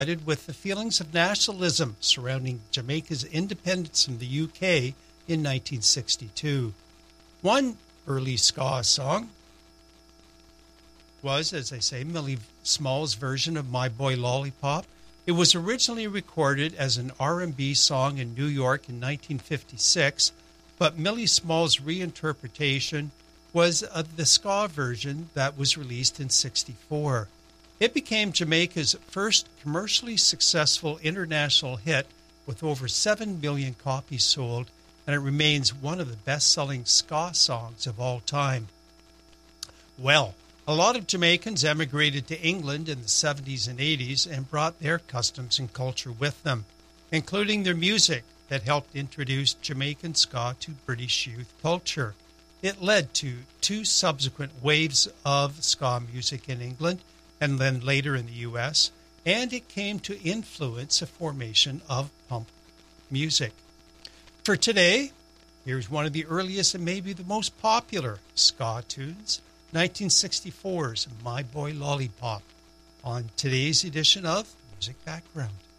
with the feelings of nationalism surrounding Jamaica's independence from the UK in 1962. One early ska song was, as I say, Millie Small's version of My Boy Lollipop. It was originally recorded as an R&B song in New York in 1956, but Millie Small's reinterpretation was of the ska version that was released in 1964. It became Jamaica's first commercially successful international hit with over 7 million copies sold, and it remains one of the best-selling ska songs of all time. Well, a lot of Jamaicans emigrated to England in the 70s and 80s and brought their customs and culture with them, including their music that helped introduce Jamaican ska to British youth culture. It led to two subsequent waves of ska music in England and then later in the U.S., and it came to influence the formation of punk music. For today, here's one of the earliest and maybe the most popular ska tunes, 1964's My Boy Lollipop, on today's edition of Music Background.